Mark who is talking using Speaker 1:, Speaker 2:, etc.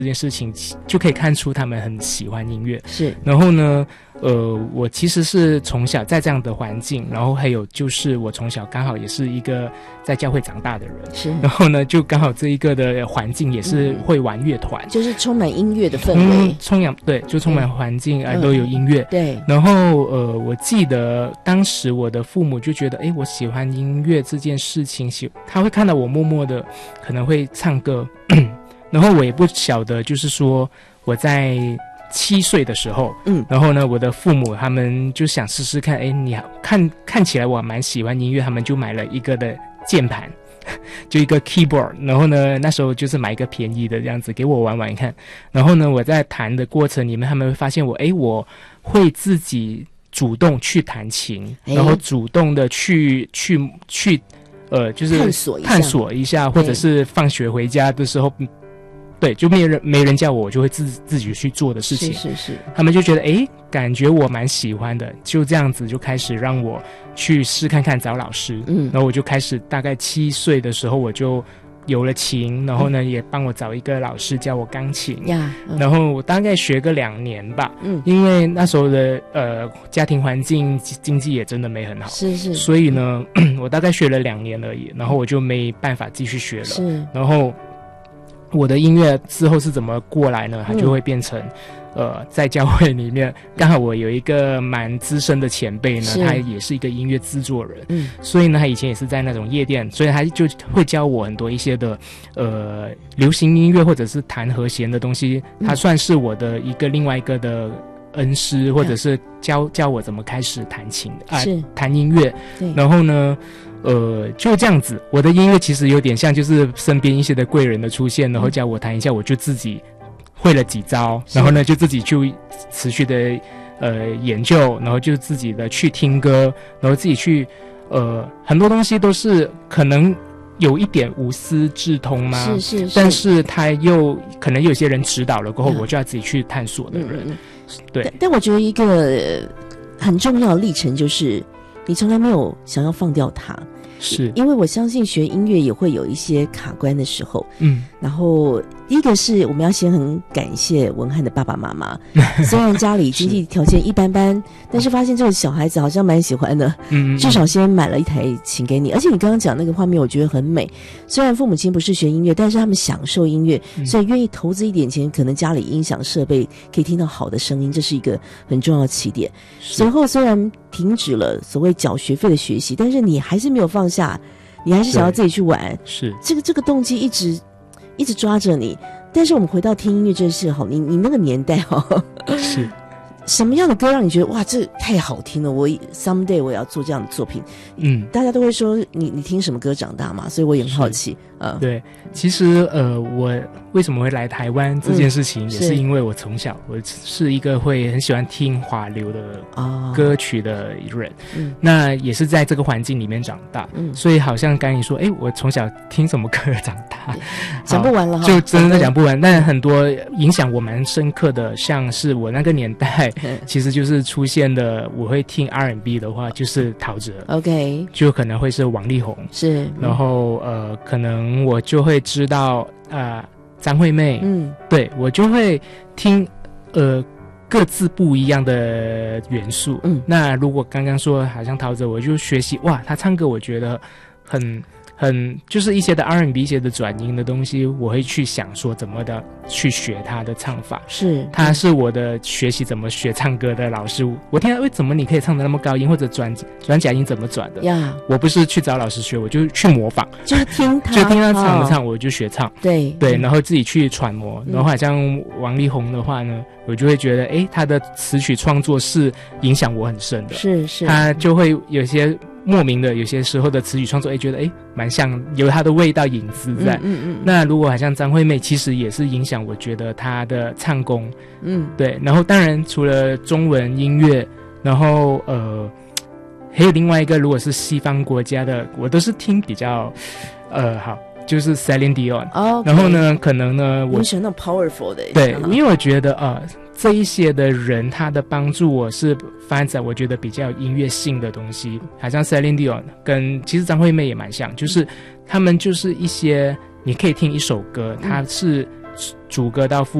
Speaker 1: 这件事情，就可以看出他们很喜欢音乐。
Speaker 2: 是，
Speaker 1: 然后呢，我其实是从小在这样的环境，然后还有就是我从小刚好也是一个在教会长大的人，
Speaker 2: 是，
Speaker 1: 然后呢，就刚好这一个的环境也是会玩乐团，
Speaker 2: 就是充满音乐的氛围，
Speaker 1: 对，就充满环境都有音乐，
Speaker 2: 对。
Speaker 1: 然后我记得当时我的父母就觉得，我喜欢音乐这件事情，他会看到我默默的可能会唱歌，然后我也不晓得，就是说我在7岁的时候，然后呢，我的父母他们就想试试看，你看起来我蛮喜欢音乐，他们就买了一个的键盘，就一个 keyboard， 然后呢，那时候就是买一个便宜的这样子给我玩玩看，然后呢，我在弹的过程里面，他们会发现我会自己主动去弹琴，然后主动的去就是探索一下，或者是放学回家的时候。对，就没人叫我，我就会自己去做的事情。
Speaker 2: 是，
Speaker 1: 他们就觉得感觉我蛮喜欢的，就这样子就开始让我去试看看找老师。然后我就开始大概7岁的时候我就有了琴，然后呢也帮我找一个老师教我钢琴呀。然后我大概学个2年吧。因为那时候的家庭环境经济也真的没很好，是，所以呢我大概学了2年而已，然后我就没办法继续学了。是，然后我的音乐之后是怎么过来呢？它就会变成，在教会里面，刚好我有一个蛮资深的前辈呢，他也是一个音乐制作人，所以呢，他以前也是在那种夜店，所以他就会教我很多一些的，流行音乐或者是弹和弦的东西，他算是我的另外一个的恩师，或者是教我怎么开始弹琴弹音乐，然后呢。就这样子，我的音乐其实有点像就是身边一些的贵人的出现，然后教我弹一下，我就自己会了几招，然后呢就自己去持续的研究，然后就自己的去听歌，然后自己去很多东西都是可能有一点无师自通吗？是，但是他又可能有些人指导了过后，我就要自己去探索的人。对，
Speaker 2: 但我觉得一个很重要的历程就是你从来没有想要放掉它。
Speaker 1: 是，
Speaker 2: 因为我相信学音乐也会有一些卡关的时候，然后第一个是我们要先很感谢文翰的爸爸妈妈，虽然家里经济条件一般般，但是发现这个小孩子好像蛮喜欢的，至少先买了一台琴给你，而且你刚刚讲那个画面我觉得很美，虽然父母亲不是学音乐，但是他们享受音乐，所以愿意投资一点钱，可能家里音响设备可以听到好的声音，这是一个很重要的起点。随后虽然停止了所谓缴学费的学习，但是你还是没有放下，你还是想要自己去玩，
Speaker 1: 是
Speaker 2: 这个动机一直抓着你。但是我们回到听音乐这事哈，你那个年代哈，
Speaker 1: 是
Speaker 2: 什么样的歌让你觉得哇这太好听了，我 someday 我也要做这样的作品？大家都会说你听什么歌长大嘛，所以我也很好奇。
Speaker 1: 对，其实我为什么会来台湾这件事情，也是因为我从小我是一个会很喜欢听华流的歌曲的人，那也是在这个环境里面长大，所以好像刚你说，我从小听什么歌长大，
Speaker 2: 讲不完了哈，
Speaker 1: 就真的讲不完。但很多影响我蛮深刻的，像是我那个年代，其实就是出现的，我会听 R&B 的话，就是陶喆 ，OK， 就可能会是王力宏，是，然后可能我就会知道张惠妹，对，我就会听各自不一样的元素。那如果刚刚说好像陶喆，我就学习哇，他唱歌我觉得很就是一些的 R&B 一些的转音的东西，我会去想说怎么的去学他的唱法。是，他是我的学习怎么学唱歌的老师。我听到为什么你可以唱得那么高音，或者转假音怎么转的呀？我不是去找老师学，我就去模仿，
Speaker 2: 就是听他
Speaker 1: 唱的唱，我就学唱。对，然后自己去揣摩。然后好像王力宏的话呢，我就会觉得他的词曲创作是影响我很深的。是，他就会有些莫名的有些时候的词语创作，觉得蛮像有它的味道影子在。那如果好像张惠妹，其实也是影响我觉得她的唱功。对。然后当然除了中文音乐，然后还有另外一个，如果是西方国家的，我都是听比较好，就是 Celine Dion。然后呢，可能呢，
Speaker 2: 我喜欢那种 powerful 的。
Speaker 1: 对，因为我觉得这一些的人，他的帮助我是发展我觉得比较音乐性的东西，好像 Celine Dion 跟其实张惠妹也蛮像，就是他们就是一些你可以听一首歌，它是主歌到副